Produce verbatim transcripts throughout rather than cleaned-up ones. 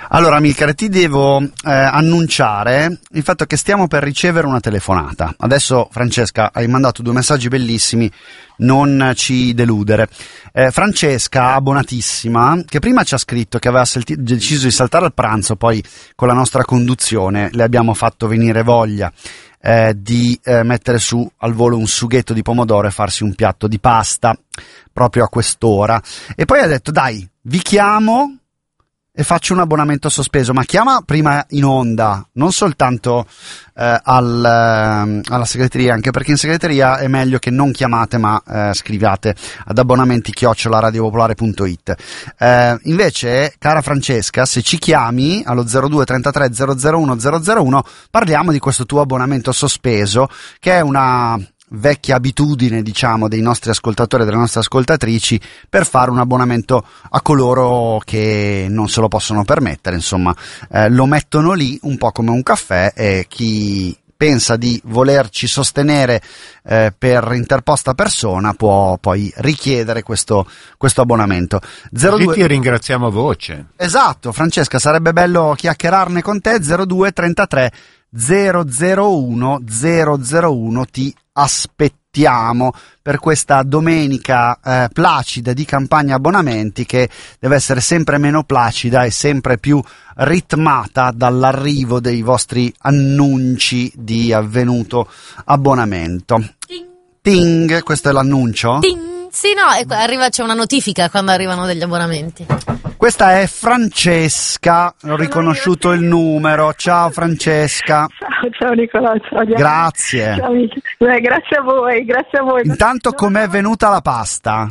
Allora, Amilcare, ti devo eh, annunciare il fatto che stiamo per ricevere una telefonata. Adesso, Francesca, hai mandato due messaggi bellissimi, non ci deludere. Eh, Francesca, abbonatissima, che prima ci ha scritto che aveva salti- deciso di saltare al pranzo, poi con la nostra conduzione le abbiamo fatto venire voglia eh, di eh, mettere su al volo un sughetto di pomodoro e farsi un piatto di pasta proprio a quest'ora. E poi ha detto, dai, vi chiamo e faccio un abbonamento sospeso, ma chiama prima in onda, non soltanto eh, al, eh, alla segreteria, anche perché in segreteria è meglio che non chiamate ma eh, scriviate ad abbonamenti chiocciola radiopopolare punto it. Eh, invece, cara Francesca, se ci chiami allo zero due trentatré zero zero uno zero zero uno parliamo di questo tuo abbonamento sospeso, che è una vecchia abitudine, diciamo, dei nostri ascoltatori e delle nostre ascoltatrici per fare un abbonamento a coloro che non se lo possono permettere, insomma, eh, lo mettono lì un po' come un caffè, e chi pensa di volerci sostenere eh, per interposta persona può poi richiedere questo, questo abbonamento. zero due... Così ti ringraziamo a voce. Esatto, Francesca, sarebbe bello chiacchierarne con te. Zero due trentatré zero zero uno zero zero uno, ti aspettiamo per questa domenica eh, placida di campagna abbonamenti, che deve essere sempre meno placida e sempre più ritmata dall'arrivo dei vostri annunci di avvenuto abbonamento. Ting, Ting questo è l'annuncio? Ting. Sì, no, arriva, c'è una notifica quando arrivano degli abbonamenti. Questa è Francesca, ho riconosciuto il numero. Ciao Francesca. Ciao, ciao Nicolò, ciao Diana. Grazie. Ciao, Beh, grazie a voi, grazie a voi. Intanto com'è venuta la pasta?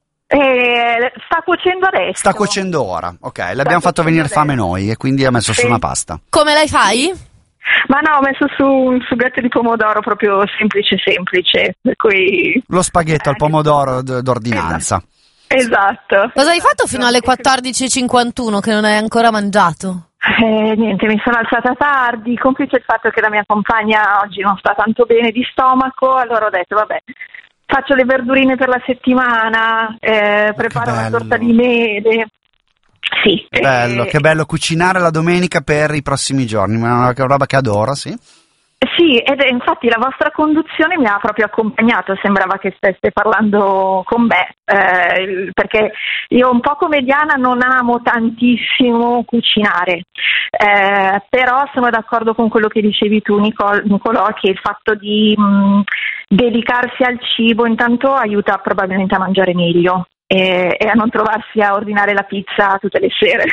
Eh, sta cuocendo adesso. Sta cuocendo ora, ok, le abbiamo fatto venire fame noi e quindi ha messo sì. su una pasta. Come lei fai? Ma no, ho messo su un sughetto di pomodoro proprio semplice semplice, per cui... Lo spaghetto al pomodoro d- d'ordinanza. Esatto. Cosa hai fatto fino alle quattordici e cinquantuno che non hai ancora mangiato? Eh, niente, mi sono alzata tardi, complice il fatto che la mia compagna oggi non sta tanto bene di stomaco, allora ho detto vabbè, faccio le verdurine per la settimana, eh, preparo una torta di mele. Sì. Bello, eh, che bello cucinare la domenica per i prossimi giorni, una roba che adoro, sì. Sì, ed è, infatti la vostra conduzione mi ha proprio accompagnato, sembrava che stesse parlando con me, eh, perché io un po' come Diana non amo tantissimo cucinare, eh, però sono d'accordo con quello che dicevi tu Nicol- Nicolò, che il fatto di mh, dedicarsi al cibo intanto aiuta probabilmente a mangiare meglio. E, e a non trovarsi a ordinare la pizza tutte le sere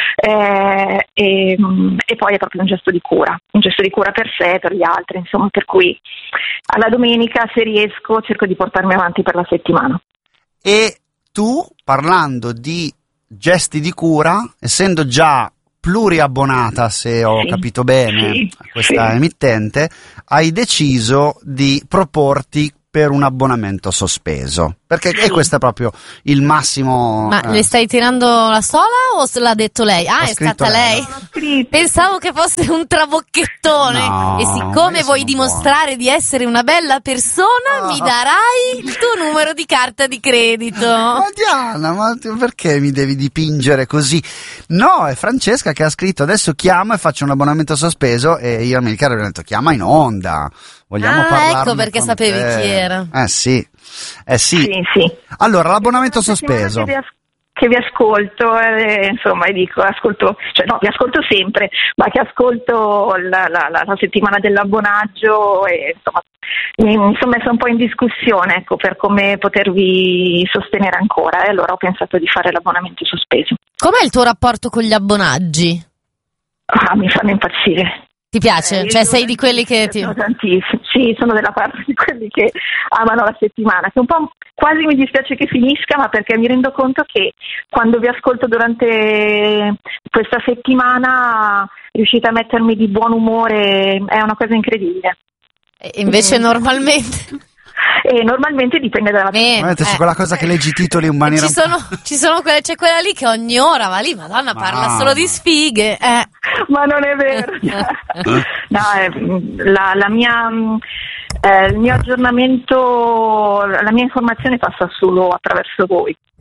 eh, e, e poi è proprio un gesto di cura, un gesto di cura per sé e per gli altri, insomma, per cui alla domenica, se riesco, cerco di portarmi avanti per la settimana. E tu, parlando di gesti di cura, essendo già pluriabbonata, se ho sì, capito bene, sì, a questa sì. emittente, hai deciso di proporti per un abbonamento sospeso, perché sì. e questo è proprio il massimo. Ma eh. le stai tirando la sola o se l'ha detto lei? Ah, L'ha è stata lei. lei? Pensavo che fosse un trabocchettone. No, e siccome vuoi dimostrare buono. di essere una bella persona, no. mi darai il tuo numero di carta di credito. Ma Diana, ma perché mi devi dipingere così? No, è Francesca che ha scritto adesso chiamo e faccio un abbonamento sospeso, e io a Amilcare ho detto chiama in onda. Vogliamo ah, parlarne ecco perché con sapevi te. chi era. Eh sì, eh sì. Sì, sì. Allora, l'abbonamento sospeso. Che vi, as- che vi ascolto, eh, insomma, e dico, ascolto, cioè no, vi ascolto sempre, ma che ascolto la, la, la, la settimana dell'abbonaggio e insomma mi, mi sono messa un po' in discussione, ecco, per come potervi sostenere ancora, e eh, allora ho pensato di fare l'abbonamento sospeso. Com'è il tuo rapporto con gli abbonaggi? Ah, mi fanno impazzire. Ti piace? Eh, cioè sei di quelli che ti... Sono tantissimi, sì, sono della parte di quelli che amano la settimana, che un po' quasi mi dispiace che finisca, ma perché mi rendo conto che quando vi ascolto durante questa settimana riuscite a mettermi di buon umore, è una cosa incredibile. E invece eh. normalmente... E normalmente dipende dalla eh, eh. C'è quella cosa che leggi i titoli in maniera ci sono, ci sono quelle, c'è quella lì che ogni ora va lì, madonna, ma parla solo di sfighe eh. Ma non è vero. No, eh, la, la mia eh, il mio aggiornamento, la mia informazione passa solo attraverso voi,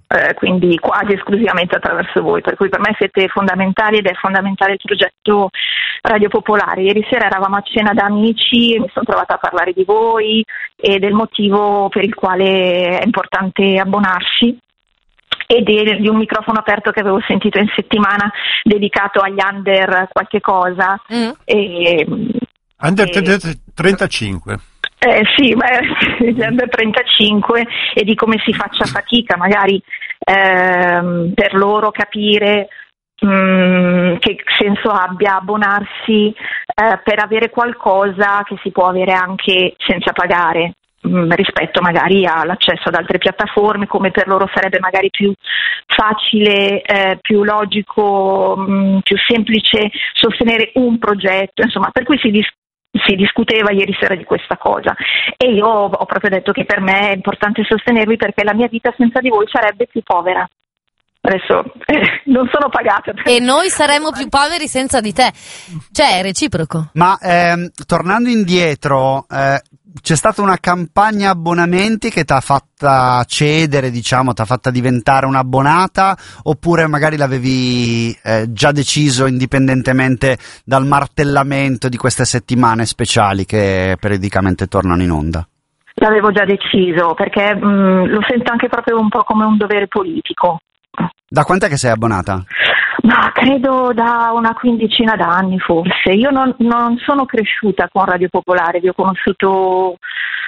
eh, quindi quasi esclusivamente attraverso voi, per cui per me siete fondamentali ed è fondamentale il progetto Radio Popolare. Ieri sera eravamo a cena da amici e mi sono trovata a parlare di voi e del motivo per il quale è importante abbonarsi e di un microfono aperto che avevo sentito in settimana dedicato agli under qualche cosa. Mm. E, under e, trentacinque. Eh, sì, beh, gli under trentacinque e di come si faccia fatica magari ehm, per loro capire mh, che senso abbia abbonarsi eh, per avere qualcosa che si può avere anche senza pagare, mh, rispetto magari all'accesso ad altre piattaforme, come per loro sarebbe magari più facile, eh, più logico, mh, più semplice sostenere un progetto, insomma, per cui si dis- Si discuteva ieri sera di questa cosa e io ho proprio detto che per me è importante sostenervi perché la mia vita senza di voi sarebbe più povera. Adesso eh, non sono pagata. E noi saremmo più poveri senza di te. Cioè, è reciproco. Ma ehm, tornando indietro, eh, c'è stata una campagna abbonamenti che ti ha fatta cedere, diciamo, ti ha fatta diventare un'abbonata, oppure magari l'avevi eh, già deciso indipendentemente dal martellamento di queste settimane speciali che periodicamente tornano in onda? L'avevo già deciso perché mh, lo sento anche proprio un po' come un dovere politico. Da quant'è che sei abbonata? Ma credo da una quindicina d'anni forse. Io non, non sono cresciuta con Radio Popolare, vi ho conosciuto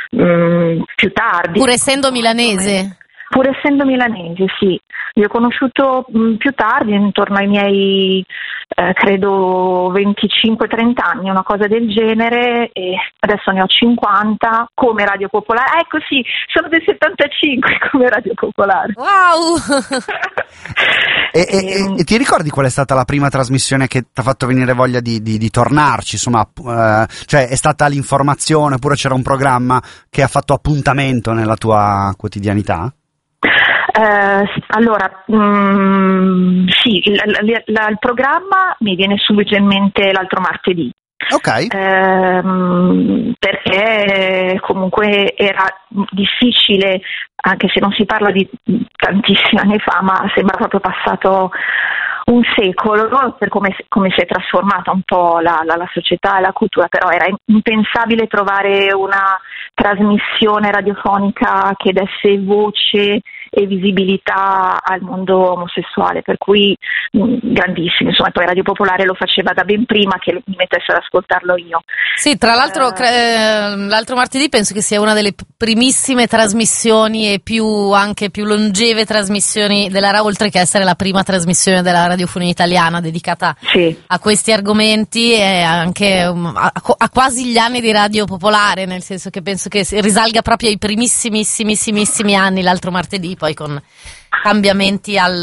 mh, più tardi. Pur essendo milanese? Pur essendo milanese, sì. Vi ho conosciuto mh, più tardi, intorno ai miei, eh, credo, venticinque trenta anni, una cosa del genere, e adesso ne ho cinquanta come Radio Popolare. Ah, ecco sì, sono del settantacinque come Radio Popolare. Wow! e, e, e ti ricordi qual è stata la prima trasmissione che ti ha fatto venire voglia di, di, di tornarci? Insomma, eh, cioè è stata l'informazione oppure c'era un programma che ha fatto appuntamento nella tua quotidianità? Uh, allora, mm, sì, l- l- l- il programma mi viene subito in mente l'altro martedì. Ok. Uh, perché comunque era difficile, anche se non si parla di tantissimi anni fa, ma sembra proprio passato un secolo, no? Per come, come si è trasformata un po' la, la, la società e la cultura, però era impensabile trovare una trasmissione radiofonica che desse voce e visibilità al mondo omosessuale, per cui mh, grandissimo, insomma, poi Radio Popolare lo faceva da ben prima che mi mettesse ad ascoltarlo io. Sì, tra l'altro uh, cre- l'altro martedì penso che sia una delle primissime trasmissioni e più anche più longeve trasmissioni della RAI, oltre che essere la prima trasmissione della radiofonia italiana dedicata sì. a questi argomenti e anche um, a, a quasi gli anni di Radio Popolare, nel senso che penso che risalga proprio ai primissimissimi anni l'altro martedì, poi con cambiamenti al,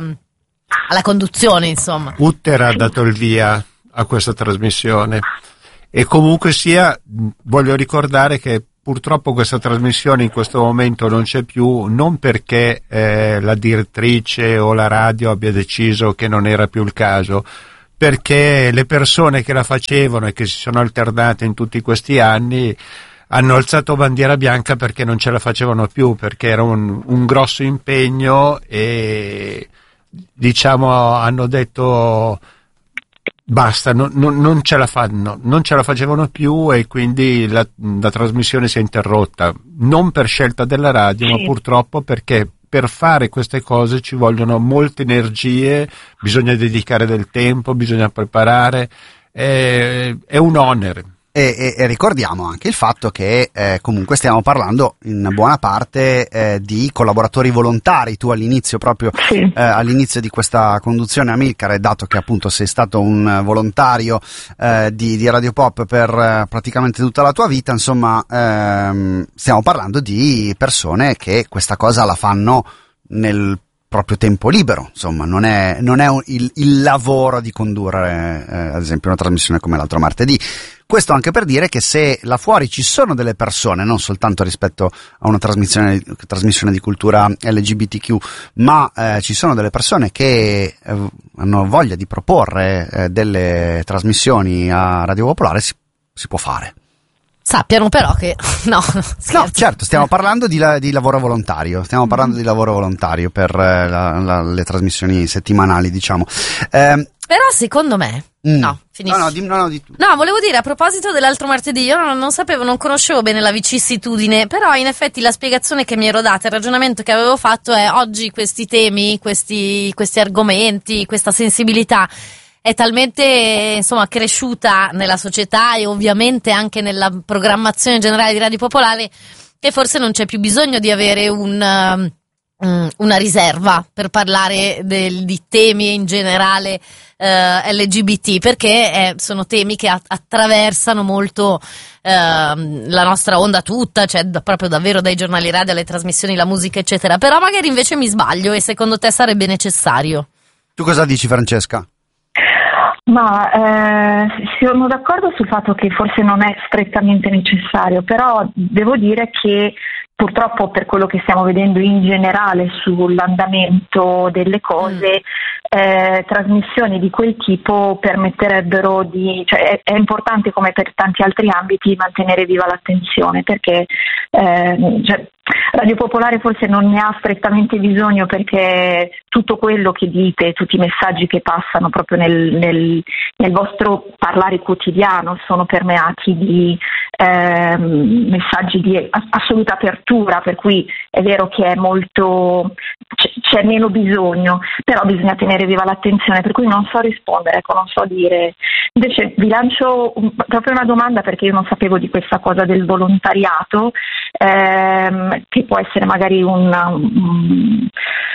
alla conduzione, insomma. Utter ha dato il via a questa trasmissione e comunque sia voglio ricordare che purtroppo questa trasmissione in questo momento non c'è più, non perché eh, la direttrice o la radio abbia deciso che non era più il caso, perché le persone che la facevano e che si sono alternate in tutti questi anni hanno alzato bandiera bianca perché non ce la facevano più, perché era un, un grosso impegno e diciamo hanno detto basta, non, non, non ce la fanno, non ce la facevano più e quindi la, la trasmissione si è interrotta, non per scelta della radio, sì. ma purtroppo perché per fare queste cose ci vogliono molte energie, bisogna dedicare del tempo, bisogna preparare, è, è un onere. E, e, e ricordiamo anche il fatto che eh, comunque stiamo parlando in buona parte eh, di collaboratori volontari. Tu all'inizio proprio sì. eh, all'inizio di questa conduzione Amilcare, dato che appunto sei stato un volontario eh, di, di Radio Pop per eh, praticamente tutta la tua vita, insomma ehm, stiamo parlando di persone che questa cosa la fanno nel proprio tempo libero, insomma non è, non è un, il, il lavoro di condurre eh, ad esempio una trasmissione come l'altro martedì. Questo anche per dire che se là fuori ci sono delle persone, non soltanto rispetto a una trasmissione, trasmissione di cultura L G B T Q, ma eh, ci sono delle persone che eh, hanno voglia di proporre eh, delle trasmissioni a Radio Popolare, si, si può fare. Sappiano però che no, no, certo, stiamo parlando di, la, di lavoro volontario, stiamo parlando mm. di lavoro volontario per eh, la, la, le trasmissioni settimanali, diciamo. Eh, Però secondo me, mm. no, finisci. No, no, di, no, no, di tu. No, volevo dire a proposito dell'altro martedì, io non, non sapevo, non conoscevo bene la vicissitudine, però in effetti la spiegazione che mi ero data, il ragionamento che avevo fatto è: oggi questi temi, questi, questi argomenti, questa sensibilità è talmente, insomma, cresciuta nella società e ovviamente anche nella programmazione generale di Radio Popolare, che forse non c'è più bisogno di avere un, um, una riserva per parlare del, di temi in generale uh, L G B T, perché eh, sono temi che a- attraversano molto uh, la nostra onda tutta, cioè da, proprio davvero dai giornali radio alle trasmissioni, la musica eccetera. Però magari invece mi sbaglio e secondo te sarebbe necessario. Tu cosa dici, Francesca? Ma eh, sono d'accordo sul fatto che forse non è strettamente necessario, però devo dire che purtroppo, per quello che stiamo vedendo in generale sull'andamento delle cose, eh, trasmissioni di quel tipo permetterebbero di, cioè è, è importante, come per tanti altri ambiti, mantenere viva l'attenzione, perché eh, cioè, Radio Popolare forse non ne ha strettamente bisogno, perché tutto quello che dite, tutti i messaggi che passano proprio nel, nel, nel vostro parlare quotidiano sono permeati di eh, messaggi di assoluta apertura, per cui è vero che è molto, c- c'è meno bisogno, però bisogna tenere viva l'attenzione, per cui non so rispondere, ecco, non so dire. Invece vi lancio un, proprio una domanda, perché io non sapevo di questa cosa del volontariato, ehm, che può essere magari una, un,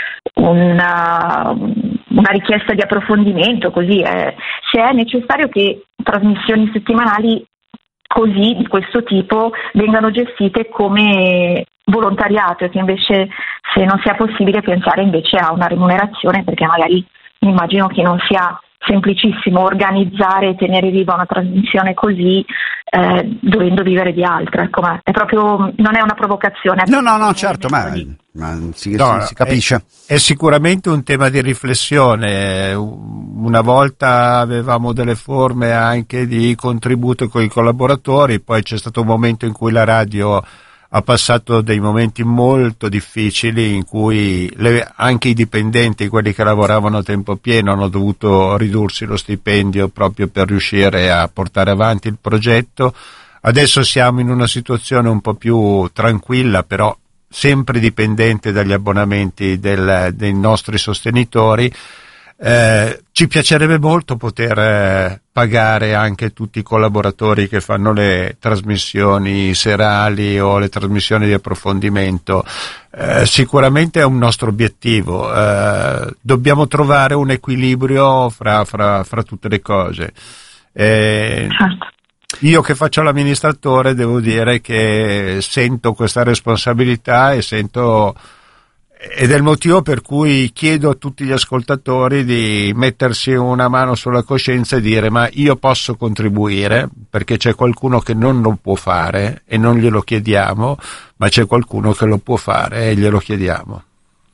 una, una richiesta di approfondimento, così eh. Se è necessario che trasmissioni settimanali così, di questo tipo, vengano gestite come volontariato, e che invece, se non sia possibile, pensare invece a una remunerazione, perché magari immagino che non sia semplicissimo organizzare e tenere viva una trasmissione così, eh, dovendo vivere di altro. Ecco, ma è proprio, non è una provocazione. No, no, no, certo, ma, ma si, no, si, si capisce. È, è sicuramente un tema di riflessione. Una volta avevamo delle forme anche di contributo con i collaboratori, poi c'è stato un momento in cui la radio ha passato dei momenti molto difficili, in cui le, anche i dipendenti, quelli che lavoravano a tempo pieno, hanno dovuto ridursi lo stipendio proprio per riuscire a portare avanti il progetto. Adesso siamo in una situazione un po' più tranquilla, però sempre dipendente dagli abbonamenti del, dei nostri sostenitori. Eh, ci piacerebbe molto poter eh, pagare anche tutti i collaboratori che fanno le trasmissioni serali o le trasmissioni di approfondimento. Eh, sicuramente è un nostro obiettivo. Eh, dobbiamo trovare un equilibrio fra, fra, fra tutte le cose. Eh, io che faccio l'amministratore devo dire che sento questa responsabilità e sento ed è il motivo per cui chiedo a tutti gli ascoltatori di mettersi una mano sulla coscienza e dire: ma io posso contribuire, perché c'è qualcuno che non lo può fare e non glielo chiediamo, ma c'è qualcuno che lo può fare e glielo chiediamo.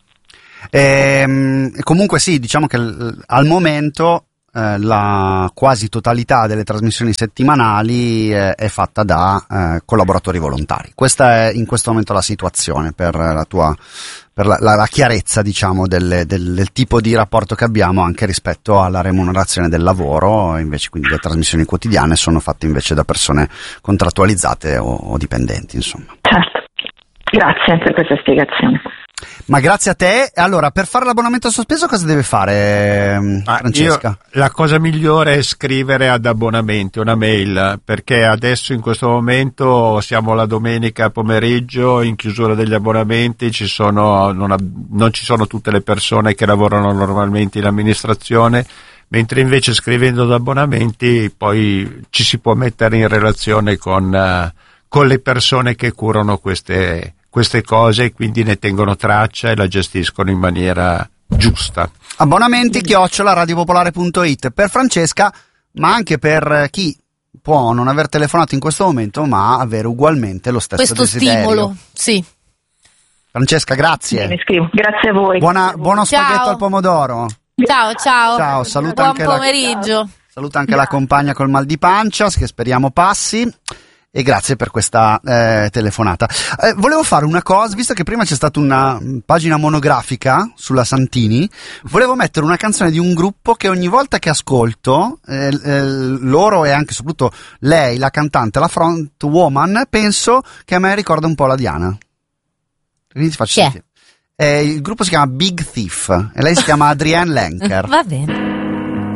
E, comunque sì, diciamo che l- al momento eh, la quasi totalità delle trasmissioni settimanali eh, è fatta da eh, collaboratori volontari. Questa è in questo momento la situazione, per la tua per la, la, la chiarezza, diciamo, del, del, del tipo di rapporto che abbiamo anche rispetto alla remunerazione del lavoro. Invece, quindi, le trasmissioni quotidiane sono fatte invece da persone contrattualizzate o, o dipendenti, insomma. Certo, grazie per questa spiegazione. Ma grazie a te. Allora, per fare l'abbonamento sospeso cosa deve fare, ah, Francesca? Io, la cosa migliore è scrivere ad abbonamenti, una mail, perché adesso in questo momento siamo la domenica pomeriggio, in chiusura degli abbonamenti, ci sono, non, non ci sono tutte le persone che lavorano normalmente in amministrazione, mentre invece scrivendo ad abbonamenti poi ci si può mettere in relazione con, uh, con le persone che curano queste queste cose e quindi ne tengono traccia e la gestiscono in maniera giusta. Abbonamenti chiocciola radiopopolare punto it per Francesca, ma anche per chi può non aver telefonato in questo momento ma avere ugualmente lo stesso questo desiderio. Stimolo, sì. Francesca, grazie. Mi scrivo. Grazie a voi. Buona, buono spaghetto Ciao. al pomodoro. Ciao, ciao. Ciao, saluta Buon anche pomeriggio. La, saluta anche la compagna col mal di pancia, che speriamo passi. e grazie per questa eh, telefonata. Eh, volevo fare una cosa, visto che prima c'è stata una pagina monografica sulla Santini, volevo mettere una canzone di un gruppo che ogni volta che ascolto, eh, eh, loro e anche soprattutto lei, la cantante, la front woman, penso che a me ricorda un po' la Diana. Quindi ti faccio sentire. Eh, il gruppo si chiama Big Thief e lei si chiama Adrienne Lenker. Va bene.